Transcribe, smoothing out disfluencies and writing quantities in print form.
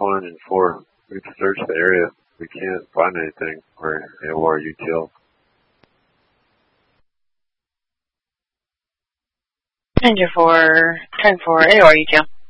one and 4. We've searched the area. We can't find anything for AOR UTL. Ranger 4, turn for AOR UTL.